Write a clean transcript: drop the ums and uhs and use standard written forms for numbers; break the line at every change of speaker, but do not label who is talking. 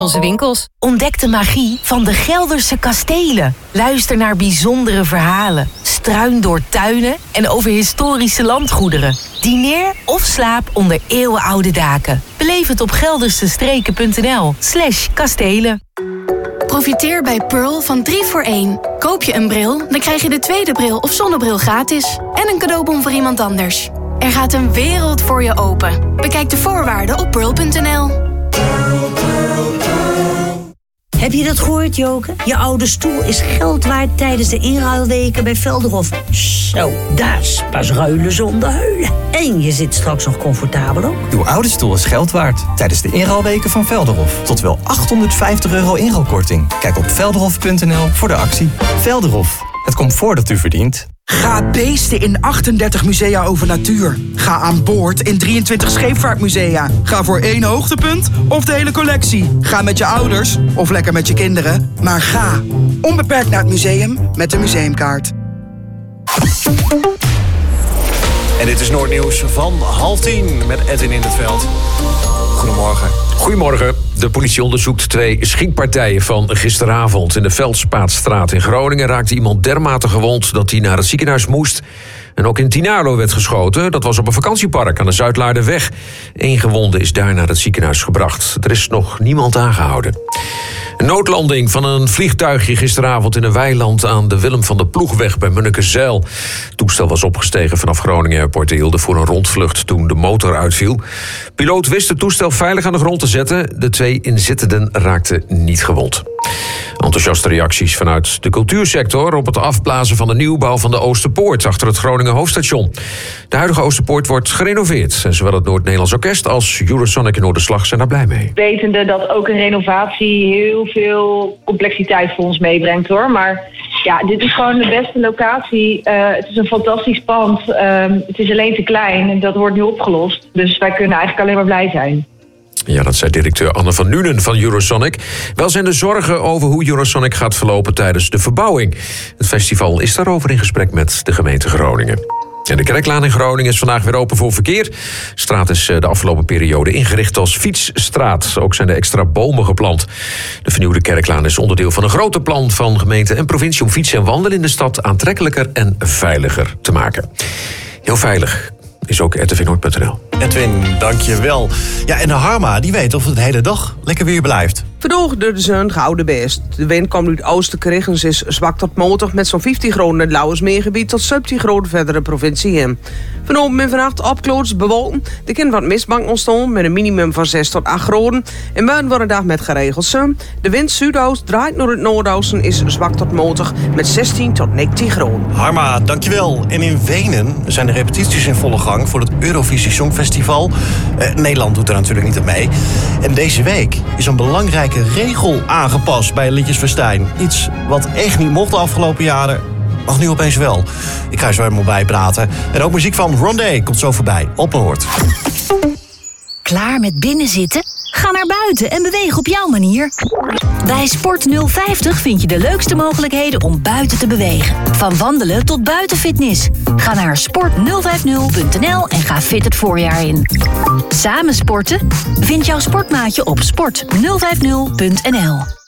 Onze winkels.
Ontdek de magie van de Gelderse kastelen. Luister naar bijzondere verhalen. Struin door tuinen en over historische landgoederen. Dineer of slaap onder eeuwenoude daken. Beleef het op geldersestreken.nl/kastelen.
Profiteer bij Pearl van 3 voor 1. Koop je een bril, dan krijg je de tweede bril of zonnebril gratis. En een cadeaubon voor iemand anders. Er gaat een wereld voor je open. Bekijk de voorwaarden op pearl.nl.
Heb je dat gehoord, Joke? Je oude stoel is geld waard tijdens de inruilweken bij Velderhof. Zo, dat is pas ruilen zonder huilen. En je zit straks nog comfortabel ook.
Uw oude stoel is geld waard tijdens de inruilweken van Velderhof. Tot wel €850 inruilkorting. Kijk op velderhof.nl voor de actie. Velderhof, het comfort dat u verdient.
Ga beesten in 38 musea over natuur. Ga aan boord in 23 scheepvaartmusea. Ga voor 1 hoogtepunt of de hele collectie. Ga met je ouders of lekker met je kinderen. Maar ga onbeperkt naar het museum met de museumkaart.
En dit is Noordnieuws van 9:30 met Edwin in het veld. Goedemorgen.
Goedemorgen. De politie onderzoekt 2 schietpartijen van gisteravond. In de Veldspaatstraat in Groningen raakte iemand dermate gewond dat hij naar het ziekenhuis moest. En ook in Tinalo werd geschoten. Dat was op een vakantiepark aan de Zuidlaarderweg. 1 gewonde is daar naar het ziekenhuis gebracht. Er is nog niemand aangehouden. Een noodlanding van een vliegtuigje gisteravond in een weiland aan de Willem van der Ploegweg bij Munnekezijl. Het toestel was opgestegen vanaf Groningen Airport Eelde voor een rondvlucht toen de motor uitviel. Piloot wist het toestel veilig aan de grond te zetten. De 2 inzittenden raakten niet gewond. Enthousiaste reacties vanuit de cultuursector op het afblazen van de nieuwbouw van de Oosterpoort achter het Groningen hoofdstation. De huidige Oosterpoort wordt gerenoveerd en zowel het Noord-Nederlands Orkest als Eurosonic in Noorderslag zijn daar blij mee.
Wetende dat ook een renovatie heel veel complexiteit voor ons meebrengt, hoor. Maar ja, dit is gewoon de beste locatie. Het is een fantastisch pand. Het is alleen te klein en dat wordt nu opgelost. Dus wij kunnen eigenlijk alleen maar blij zijn.
Ja, dat zei directeur Anne van Nuenen van Eurosonic. Wel zijn er zorgen over hoe Eurosonic gaat verlopen tijdens de verbouwing. Het festival is daarover in gesprek met de gemeente Groningen. En de Kerklaan in Groningen is vandaag weer open voor verkeer. De straat is de afgelopen periode ingericht als fietsstraat. Ook zijn er extra bomen geplant. De vernieuwde Kerklaan is onderdeel van een groter plan van gemeente en provincie om fietsen en wandelen in de stad aantrekkelijker en veiliger te maken. Heel veilig is ook rtvnoord.nl.
Edwin, dank je wel. Ja, en de Harma, die weet of het de hele dag lekker weer blijft.
Vandaag door de zon gouden best. De wind komt uit oosten en is zwak tot matig met zo'n 15 graden in het Lauwersmeergebied tot 17 graden verdere provincie in. Vanavond en vannacht opkloots bewolken. Er kan wat mistbank ontstaan met een minimum van 6 tot 8 graden. En morgen wordt een dag met geregeld zon. De wind zuidoost draait naar het noordoosten is zwak tot matig met 16 tot 19 graden.
Harma, dankjewel. En in Wenen zijn de repetities in volle gang voor het Eurovisie Songfestival. Nederland doet er natuurlijk niet aan mee. En deze week is een belangrijke regel aangepast bij Liedjesfestijn. Iets wat echt niet mocht de afgelopen jaren, mag nu opeens wel. Ik ga je zo helemaal bijpraten. En ook muziek van Rondé komt zo voorbij op Noord.
Klaar met binnenzitten? Ga naar buiten en beweeg op jouw manier. Bij Sport 050 vind je de leukste mogelijkheden om buiten te bewegen. Van wandelen tot buitenfitness. Ga naar sport050.nl en ga fit het voorjaar in. Samen sporten? Vind jouw sportmaatje op sport050.nl.